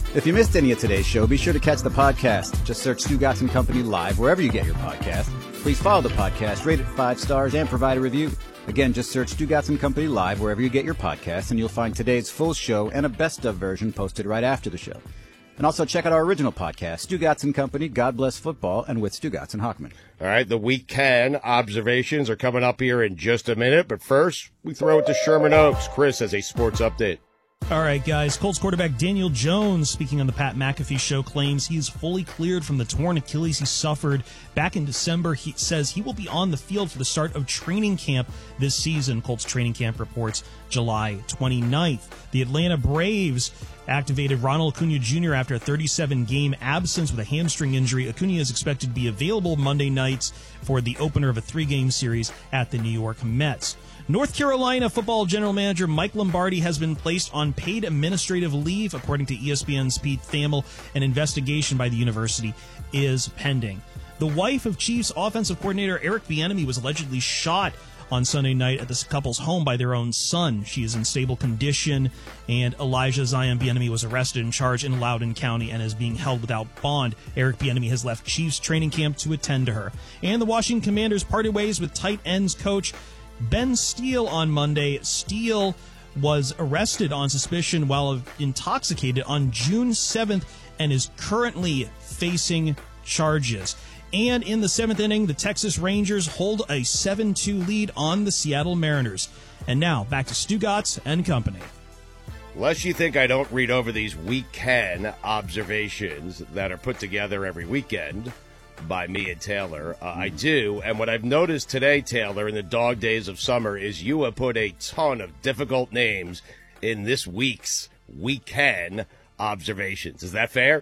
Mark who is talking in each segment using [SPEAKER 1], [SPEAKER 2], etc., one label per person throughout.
[SPEAKER 1] If you missed any of today's show, be sure to catch the podcast. Just search Stugotz & Company Live wherever you get your podcast. Please follow the podcast, rate it 5 stars, and provide a review. Again, just search Stugotz & Company Live wherever you get your podcast, and you'll find today's full show and a best-of version posted right after the show. And also check out our original podcast, Stugotz & Company, God Bless Football, and with Stugotz and Hockman.
[SPEAKER 2] All right, the Week 10 observations are coming up here in just a minute, but first, we throw it to Sherman Oaks. Chris has a sports update.
[SPEAKER 3] All right, guys. Colts quarterback Daniel Jones, speaking on the Pat McAfee show, claims he is fully cleared from the torn Achilles he suffered back in December. He says he will be on the field for the start of training camp this season. Colts training camp reports July 29th. The Atlanta Braves activated Ronald Acuna Jr. after a 37-game absence with a hamstring injury. Acuna is expected to be available Monday nights for the opener of a 3-game series at the New York Mets. North Carolina football general manager Mike Lombardi has been placed on paid administrative leave, according to ESPN's Pete Thamel. An investigation by the university is pending. The wife of Chiefs offensive coordinator Eric Bieniemy was allegedly shot on Sunday night at the couple's home by their own son. She is in stable condition, and Elijah Zion Bieniemy was arrested and charged in Loudoun County and is being held without bond. Eric Bieniemy has left Chiefs training camp to attend to her. And the Washington Commanders parted ways with tight ends coach Ben Steele on Monday. Steele was arrested on suspicion while intoxicated on June 7th and is currently facing charges. And in the 7th inning, the Texas Rangers hold a 7-2 lead on the Seattle Mariners. And now, back to Stugotz & Company.
[SPEAKER 2] Lest you think I don't read over these Week 10 observations that are put together every weekend by me and Taylor. I do, and what I've noticed today, Taylor, in the dog days of summer, is you have put a ton of difficult names in this week's Week 10 observations. Is that fair?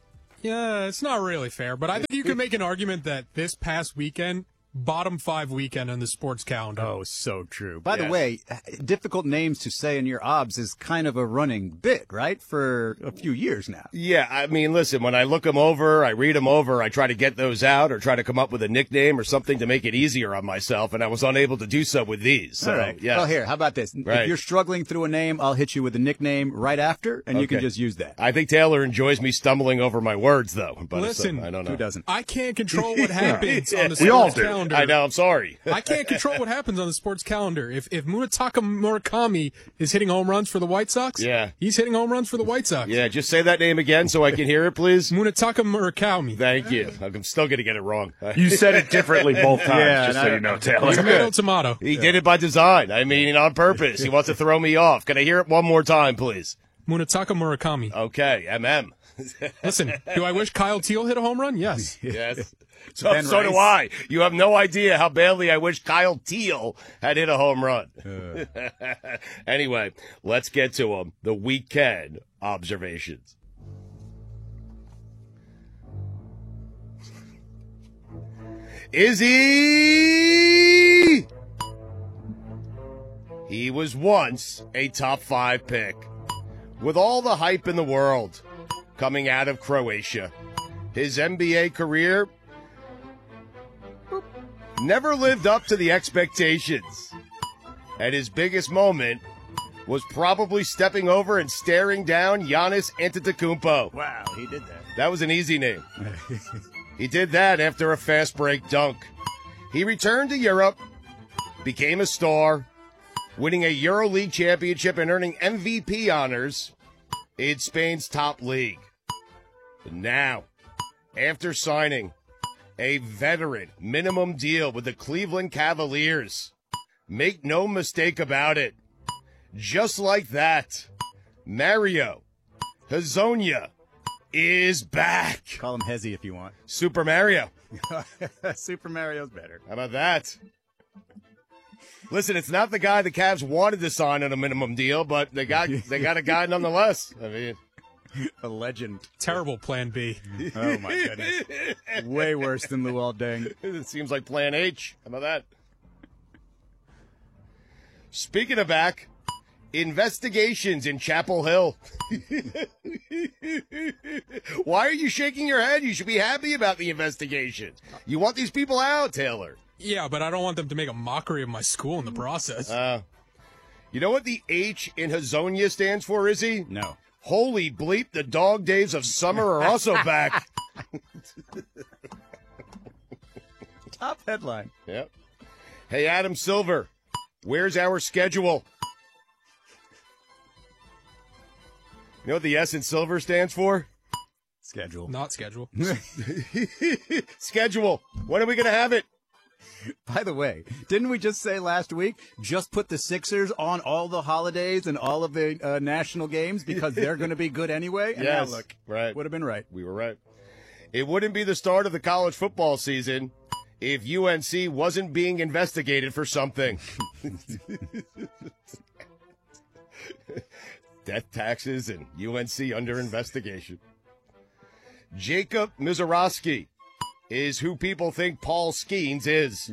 [SPEAKER 4] Yeah, it's not really fair, but I think you can make an argument that this past weekend, bottom 5 weekend on the sports calendar.
[SPEAKER 1] Oh, so true. By the way, difficult names to say in your obs is kind of a running bit, right, for a few years now.
[SPEAKER 2] Yeah, I mean, listen, when I look them over, I read them over, I try to get those out or try to come up with a nickname or something to make it easier on myself, and I was unable to do so with these. So,
[SPEAKER 1] all right.
[SPEAKER 2] Yeah.
[SPEAKER 1] Well, here, how about this?
[SPEAKER 2] Right.
[SPEAKER 1] If you're struggling through a name, I'll hit you with a nickname right after, and you can just use that.
[SPEAKER 2] I think Taylor enjoys me stumbling over my words, though. But
[SPEAKER 4] listen,
[SPEAKER 2] I don't know.
[SPEAKER 1] Who doesn't?
[SPEAKER 4] I can't control what happens on the
[SPEAKER 2] We all
[SPEAKER 4] sports
[SPEAKER 2] do.
[SPEAKER 4] calendar.
[SPEAKER 2] I know, I'm sorry.
[SPEAKER 4] I can't control what happens on the sports calendar. If Munetaka Murakami is hitting home runs for the White Sox, he's hitting home runs for the White Sox.
[SPEAKER 2] Yeah, just say that name again so I can hear it, please.
[SPEAKER 4] Munetaka Murakami.
[SPEAKER 2] Thank you. I'm still going to get it wrong.
[SPEAKER 5] You said it differently both times, just so you know, Taylor.
[SPEAKER 4] Tomato.
[SPEAKER 2] He did it by design. I mean, on purpose. He wants to throw me off. Can I hear it one more time, please?
[SPEAKER 4] Munetaka Murakami.
[SPEAKER 2] Okay, MM.
[SPEAKER 4] Listen, do I wish Kyle Teal hit a home run? Yes.
[SPEAKER 2] Yes. So do I. You have no idea how badly I wish Kyle Teal had hit a home run. Anyway, let's get to them. The weekend observations. Izzy! He was once a top 5 pick. With all the hype in the world coming out of Croatia, his NBA career never lived up to the expectations. And his biggest moment was probably stepping over and staring down Giannis Antetokounmpo.
[SPEAKER 1] Wow, he did that.
[SPEAKER 2] That was an easy name. He did that after a fast break dunk. He returned to Europe, became a star, winning a EuroLeague championship and earning MVP honors in Spain's top league. But now, after signing a veteran minimum deal with the Cleveland Cavaliers, make no mistake about it, just like that, Mario Hezonja is back.
[SPEAKER 1] Call him Hezzy if you want.
[SPEAKER 2] Super Mario.
[SPEAKER 1] Super Mario's better.
[SPEAKER 2] How about that? Listen, it's not the guy the Cavs wanted to sign on a minimum deal, but they got a guy nonetheless. I mean,
[SPEAKER 1] a legend.
[SPEAKER 4] Terrible plan B.
[SPEAKER 1] Oh, my goodness. Way worse than Luol Deng.
[SPEAKER 2] It seems like plan H. How about that? Speaking of back, investigations in Chapel Hill. Why are you shaking your head? You should be happy about the investigations. You want these people out, Taylor.
[SPEAKER 4] Yeah, but I don't want them to make a mockery of my school in the process.
[SPEAKER 2] You know what the H in Hezonja stands for, Izzy?
[SPEAKER 1] No.
[SPEAKER 2] Holy bleep, the dog days of summer are also back.
[SPEAKER 1] Top headline.
[SPEAKER 2] Yep. Hey, Adam Silver, where's our schedule? You know what the S in Silver stands for?
[SPEAKER 1] Schedule.
[SPEAKER 4] Not schedule.
[SPEAKER 2] Schedule. When are we going to have it?
[SPEAKER 1] By the way, didn't we just say last week, just put the Sixers on all the holidays and all of the national games because they're going to be good anyway? And
[SPEAKER 2] yes.
[SPEAKER 1] Now look,
[SPEAKER 2] right.
[SPEAKER 1] Would have been right.
[SPEAKER 2] We were right. It wouldn't be the start of the college football season if UNC wasn't being investigated for something. Death taxes and UNC under investigation. Jacob Mizorowski is who people think Paul Skeens is.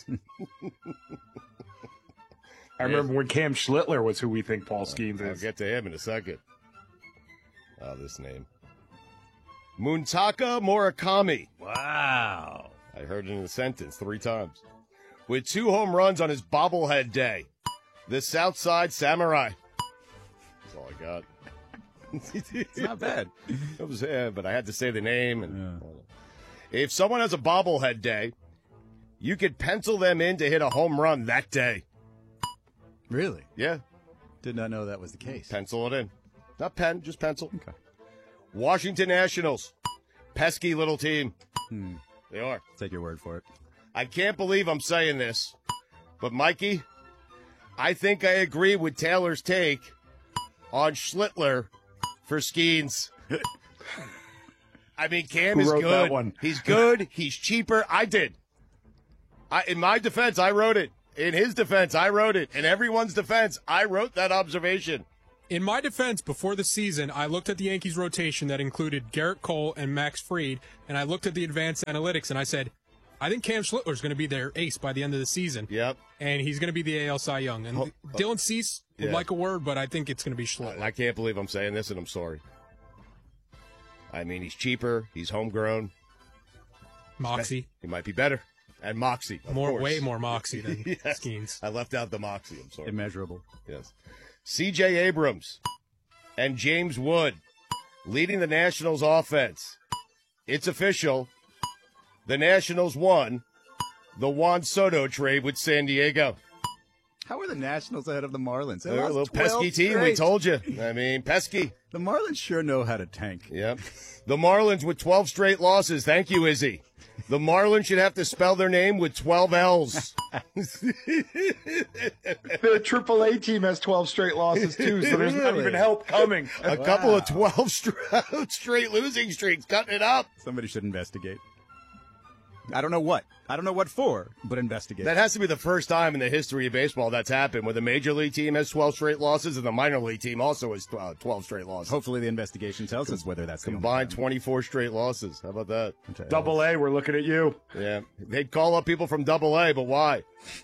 [SPEAKER 5] I remember when Cam Schlittler was who we think Paul Skeens is.
[SPEAKER 2] I'll get to him in a second. Oh, this name. Muntaka Murakami.
[SPEAKER 1] Wow.
[SPEAKER 2] I heard it in a sentence 3 times. With 2 home runs on his bobblehead day. The Southside Samurai. That's all I got.
[SPEAKER 1] It's not bad.
[SPEAKER 2] It was, but I had to say the name. And if someone has a bobblehead day, you could pencil them in to hit a home run that day.
[SPEAKER 1] Really?
[SPEAKER 2] Yeah.
[SPEAKER 1] Did not know that was the case.
[SPEAKER 2] Pencil it in. Not pen, just pencil.
[SPEAKER 1] Okay.
[SPEAKER 2] Washington Nationals. Pesky little team. They are.
[SPEAKER 1] Take your word for it.
[SPEAKER 2] I can't believe I'm saying this, but Mikey, I think I agree with Taylor's take on Schlittler for Skeens. I mean, Cam is
[SPEAKER 5] Who wrote
[SPEAKER 2] good.
[SPEAKER 5] that one?
[SPEAKER 2] He's good. He's cheaper. I did. In my defense, I wrote it. In his defense, I wrote it. In everyone's defense, I wrote that observation.
[SPEAKER 4] In my defense, before the season, I looked at the Yankees rotation that included Garrett Cole and Max Fried, and I looked at the advanced analytics, and I said, I think Cam Schlittler is going to be their ace by the end of the season.
[SPEAKER 2] Yep.
[SPEAKER 4] And he's going to be the AL Cy Young. And Dylan Cease would like a word, but I think it's going to be Schlittler.
[SPEAKER 2] I can't believe I'm saying this, and I'm sorry. I mean, he's cheaper. He's homegrown.
[SPEAKER 4] Moxie.
[SPEAKER 2] He might be better. And Moxie, of course.
[SPEAKER 4] Way more Moxie than
[SPEAKER 2] yes.
[SPEAKER 4] Skeens.
[SPEAKER 2] I left out the Moxie. I'm sorry.
[SPEAKER 1] Immeasurable.
[SPEAKER 2] Yes. C.J. Abrams and James Wood leading the Nationals offense. It's official. The Nationals won the Juan Soto trade with San Diego.
[SPEAKER 1] How are the Nationals ahead of the Marlins?
[SPEAKER 2] They're a little pesky team, straight. We told you. I mean, pesky.
[SPEAKER 1] The Marlins sure know how to tank.
[SPEAKER 2] Yep. The Marlins with 12 straight losses. Thank you, Izzy. The Marlins should have to spell their name with 12 L's.
[SPEAKER 5] The AAA team has 12 straight losses, too, so there's not even help coming.
[SPEAKER 2] A couple of 12 straight losing streaks, cutting it up.
[SPEAKER 1] Somebody should investigate. I don't know what. I don't know what for, but investigate.
[SPEAKER 2] That has to be the first time in the history of baseball that's happened, where the major league team has 12 straight losses and the minor league team also has 12 straight losses.
[SPEAKER 1] Hopefully the investigation tells us whether that's
[SPEAKER 2] combined 24 straight losses. How about that?
[SPEAKER 5] Double A, we're looking at you.
[SPEAKER 2] Yeah. They'd call up people from Double A, but why?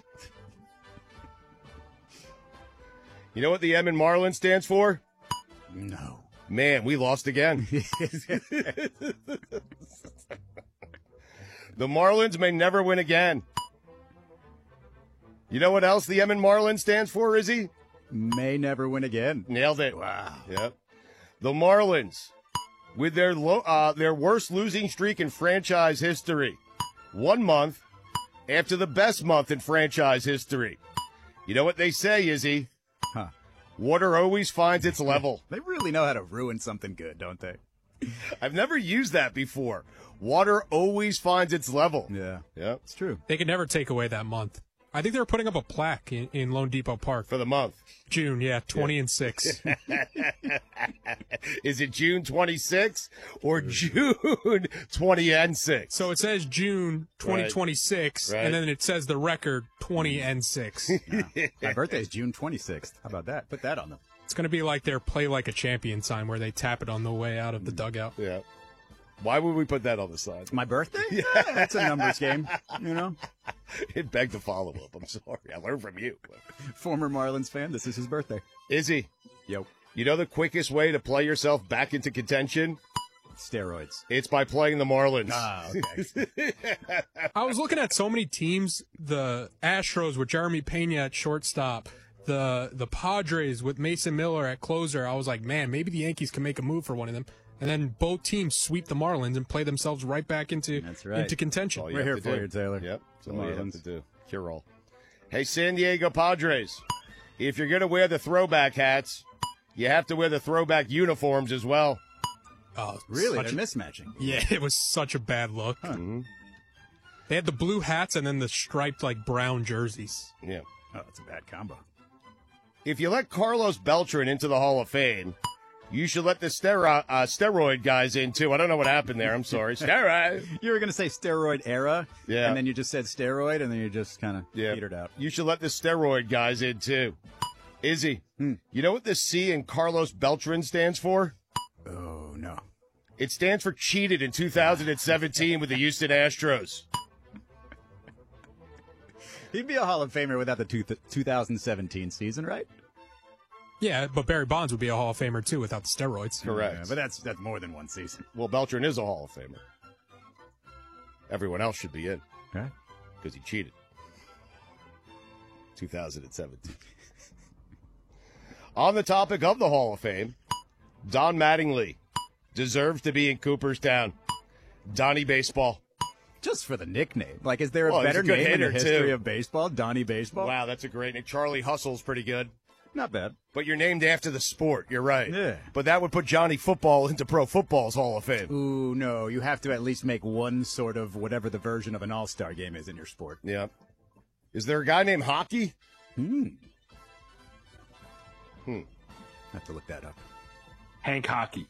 [SPEAKER 2] You know what the M in Marlin stands for?
[SPEAKER 1] No.
[SPEAKER 2] Man, we lost again. The Marlins may never win again. You know what else the M in Marlin stands for, Izzy?
[SPEAKER 1] May never win again.
[SPEAKER 2] Nailed it.
[SPEAKER 1] Wow.
[SPEAKER 2] Yep. The Marlins, with their worst losing streak in franchise history, 1 month after the best month in franchise history. You know what they say, Izzy?
[SPEAKER 1] Huh.
[SPEAKER 2] Water always finds its level.
[SPEAKER 1] They really know how to ruin something good, don't they?
[SPEAKER 2] I've never used that before. Water always finds its level.
[SPEAKER 1] Yeah.
[SPEAKER 2] Yep.
[SPEAKER 1] It's true.
[SPEAKER 4] They could never take away that month. I think they were putting up a plaque in Lone Depot Park.
[SPEAKER 2] For the month.
[SPEAKER 4] June, 20-6.
[SPEAKER 2] Is it June 26 or June 20-6?
[SPEAKER 4] So it says June 2026,
[SPEAKER 2] Right.
[SPEAKER 4] and then it says the record 20-6.
[SPEAKER 1] Yeah. My birthday is June 26th. How about that? Put that on them.
[SPEAKER 4] It's going to be like their play like a champion sign where they tap it on the way out of the dugout.
[SPEAKER 2] Yeah. Why would we put that on the side?
[SPEAKER 1] It's my birthday? Yeah, it's a numbers game, you know?
[SPEAKER 2] It begged to follow up. I'm sorry. I learned from you.
[SPEAKER 1] Former Marlins fan, this is his birthday.
[SPEAKER 2] Izzy.
[SPEAKER 1] Yo.
[SPEAKER 2] You know the quickest way to play yourself back into contention?
[SPEAKER 1] Steroids.
[SPEAKER 2] It's by playing the Marlins.
[SPEAKER 1] Ah, okay.
[SPEAKER 4] I was looking at so many teams, the Astros with Jeremy Pena at shortstop, the Padres with Mason Miller at closer, I was like, man, maybe the Yankees can make a move for one of them. And then both teams sweep the Marlins and play themselves right back into contention.
[SPEAKER 2] We're
[SPEAKER 1] here for you, Taylor.
[SPEAKER 2] Yep. That's all you have to do. Cure all. Hey, San Diego Padres, if you're going to wear the throwback hats, you have to wear the throwback uniforms as well.
[SPEAKER 3] Oh,
[SPEAKER 1] really? They're mismatching.
[SPEAKER 4] Yeah, it was such a bad look.
[SPEAKER 1] Huh. Mm-hmm.
[SPEAKER 4] They had the blue hats and then the striped, brown jerseys.
[SPEAKER 2] Yeah.
[SPEAKER 1] Oh, that's a bad combo.
[SPEAKER 2] If you let Carlos Beltran into the Hall of Fame, you should let the steroid guys in, too. I don't know what happened there. I'm sorry. Steroid.
[SPEAKER 1] You were going to say steroid era,
[SPEAKER 2] Yeah.
[SPEAKER 1] and then you just said steroid, and then you just kind of petered out.
[SPEAKER 2] You should let the steroid guys in, too. Izzy, you know what the C in Carlos Beltran stands for?
[SPEAKER 1] Oh, no.
[SPEAKER 2] It stands for cheated in 2017 with the Houston Astros.
[SPEAKER 1] He'd be a Hall of Famer without the 2017 season, right?
[SPEAKER 4] Yeah, but Barry Bonds would be a Hall of Famer, too, without the steroids.
[SPEAKER 2] Correct.
[SPEAKER 1] Yeah, but that's more than one season.
[SPEAKER 2] Well, Beltran is a Hall of Famer. Everyone else should be in.
[SPEAKER 1] Okay.
[SPEAKER 2] Because he cheated. 2017. On the topic of the Hall of Fame, Don Mattingly deserves to be in Cooperstown. Donnie Baseball.
[SPEAKER 1] Just for the nickname. Like, is there a
[SPEAKER 2] Well, he's
[SPEAKER 1] better
[SPEAKER 2] a good
[SPEAKER 1] name in the
[SPEAKER 2] hitter,
[SPEAKER 1] history
[SPEAKER 2] too.
[SPEAKER 1] of baseball? Donnie Baseball?
[SPEAKER 2] Wow, that's a great name. Charlie Hustle's pretty good.
[SPEAKER 1] Not bad.
[SPEAKER 2] But you're named after the sport. You're right.
[SPEAKER 1] Yeah.
[SPEAKER 2] But that would put Johnny Football into Pro Football's Hall of Fame.
[SPEAKER 1] Ooh, no. You have to at least make one sort of whatever the version of an all-star game is in your sport.
[SPEAKER 2] Yeah. Is there a guy named Hockey?
[SPEAKER 1] Have to look that up.
[SPEAKER 5] Hank Hockey.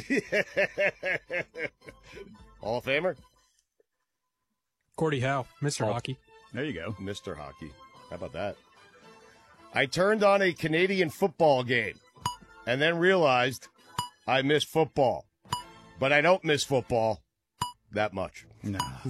[SPEAKER 2] Hall of Famer?
[SPEAKER 4] Gordie Howe, Mr. Hockey.
[SPEAKER 1] There you go.
[SPEAKER 2] Mr. Hockey. How about that? I turned on a Canadian football game and then realized I miss football. But I don't miss football that much.
[SPEAKER 1] No.